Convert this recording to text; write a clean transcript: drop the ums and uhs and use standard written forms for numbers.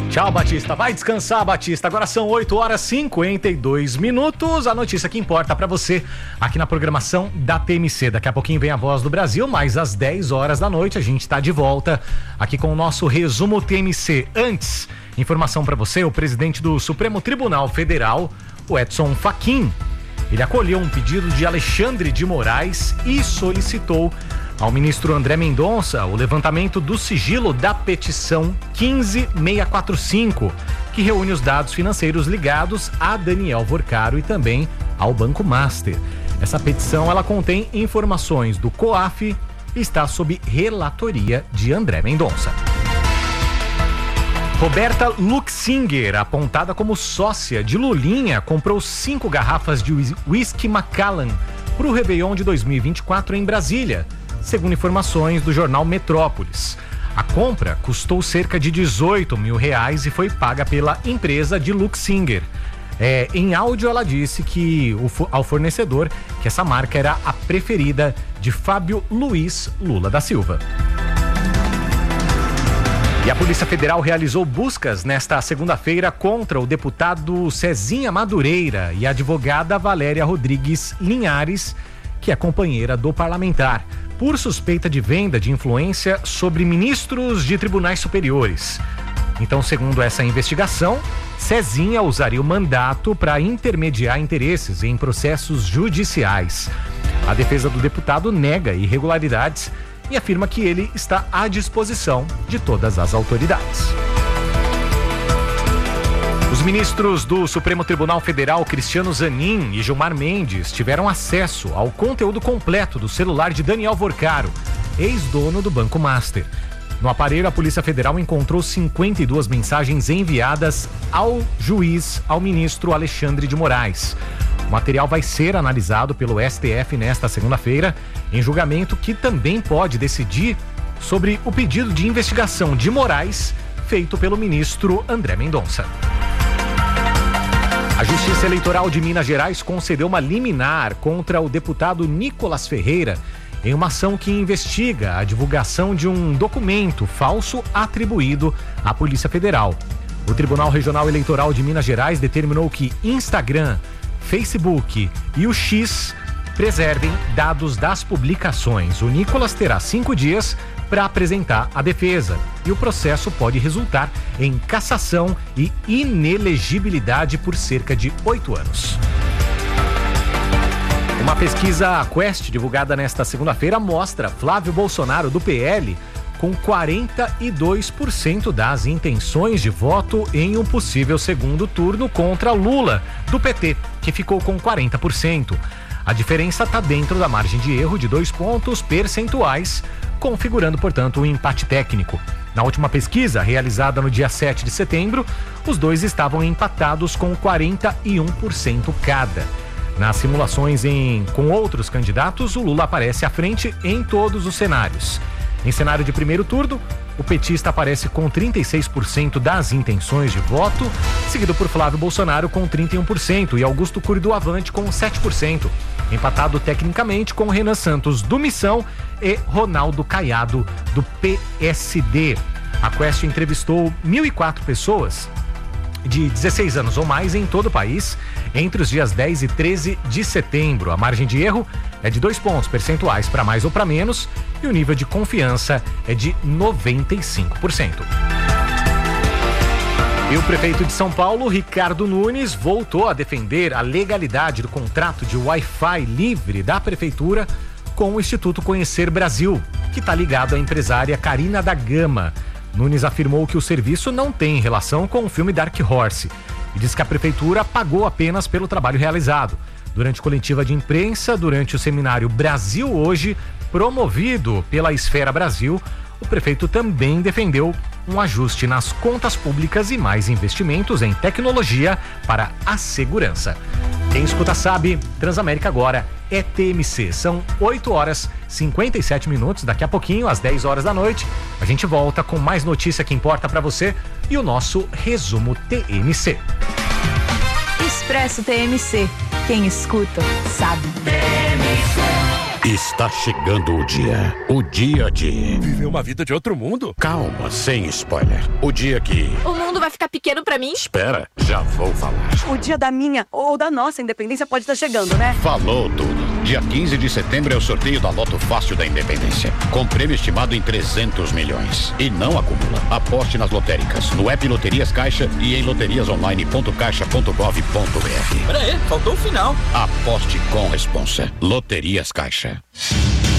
Tchau, Batista. Vai descansar, Batista. Agora são 8h52. A notícia que importa pra você aqui na programação da TMC. Daqui a pouquinho vem a Voz do Brasil, mas às 10 horas da noite a gente tá de volta aqui com o nosso resumo TMC. Antes, informação pra você, o presidente do Supremo Tribunal Federal, o Edson Fachin, ele acolheu um pedido de Alexandre de Moraes e solicitou ao ministro André Mendonça o levantamento do sigilo da petição 15645, que reúne os dados financeiros ligados a Daniel Vorcaro e também ao Banco Master. Essa petição ela contém informações do COAF e está sob relatoria de André Mendonça. Roberta Luxinger, apontada como sócia de Lulinha, comprou 5 garrafas de whisky Macallan para o Réveillon de 2024 em Brasília, segundo informações do jornal Metrópolis. A compra custou cerca de R$18 mil e foi paga pela empresa de Luxinger. Em áudio ela disse que ao fornecedor que essa marca era a preferida de Fábio Luiz Lula da Silva. E a Polícia Federal realizou buscas nesta segunda-feira contra o deputado Cezinha Madureira e a advogada Valéria Rodrigues Linhares, que é companheira do parlamentar, por suspeita de venda de influência sobre ministros de tribunais superiores. Então, segundo essa investigação, Cezinha usaria o mandato para intermediar interesses em processos judiciais. A defesa do deputado nega irregularidades e afirma que ele está à disposição de todas as autoridades. Os ministros do Supremo Tribunal Federal, Cristiano Zanin e Gilmar Mendes, tiveram acesso ao conteúdo completo do celular de Daniel Vorcaro, ex-dono do Banco Master. No aparelho, a Polícia Federal encontrou 52 mensagens enviadas ao ministro Alexandre de Moraes. O material vai ser analisado pelo STF nesta segunda-feira, em julgamento que também pode decidir sobre o pedido de investigação de Moraes feito pelo ministro André Mendonça. A Justiça Eleitoral de Minas Gerais concedeu uma liminar contra o deputado Nicolas Ferreira em uma ação que investiga a divulgação de um documento falso atribuído à Polícia Federal. O Tribunal Regional Eleitoral de Minas Gerais determinou que Instagram, Facebook e o X preservem dados das publicações. O Nicolas terá 5 dias para apresentar a defesa e o processo pode resultar em cassação e inelegibilidade por cerca de 8 anos. Uma pesquisa Quest divulgada nesta segunda-feira mostra Flávio Bolsonaro do PL com 42% das intenções de voto em um possível segundo turno contra Lula, do PT, que ficou com 40%. A diferença está dentro da margem de erro de 2 pontos percentuais, configurando, portanto, um empate técnico. Na última pesquisa, realizada no dia 7 de setembro, os dois estavam empatados com 41% cada. Nas simulações com outros candidatos, o Lula aparece à frente em todos os cenários. Em cenário de primeiro turno, o petista aparece com 36% das intenções de voto, seguido por Flávio Bolsonaro com 31% e Augusto Cury do Avante com 7%, empatado tecnicamente com Renan Santos do Missão e Ronaldo Caiado do PSD. A Quest entrevistou 1.004 pessoas de 16 anos ou mais em todo o país entre os dias 10 e 13 de setembro. A margem de erro é de 2 pontos percentuais para mais ou para menos e o nível de confiança é de 95%. E o prefeito de São Paulo, Ricardo Nunes, voltou a defender a legalidade do contrato de Wi-Fi livre da prefeitura com o Instituto Conhecer Brasil, que está ligado à empresária Carina da Gama. Nunes afirmou que o serviço não tem relação com o filme Dark Horse e diz que a prefeitura pagou apenas pelo trabalho realizado. Durante coletiva de imprensa, durante o seminário Brasil Hoje, promovido pela Esfera Brasil, o prefeito também defendeu um ajuste nas contas públicas e mais investimentos em tecnologia para a segurança. Quem escuta sabe, Transamérica agora é TMC. São 8h57. Daqui a pouquinho, às 10 horas da noite, a gente volta com mais notícia que importa para você e o nosso resumo TMC. Expresso TMC. Quem escuta sabe. TMC. Está chegando o dia de... Viver uma vida de outro mundo? Calma, sem spoiler. O dia que... O mundo vai ficar pequeno pra mim? Espera, já vou falar. O dia da minha ou da nossa independência pode estar chegando, né? Falou tudo. Dia 15 de setembro é o sorteio da Loto Fácil da Independência, com prêmio estimado em 300 milhões. E não acumula. Aposte nas lotéricas, no app Loterias Caixa e em loteriasonline.caixa.gov.br. Pera aí, faltou o final. Aposte com responsa. Loterias Caixa.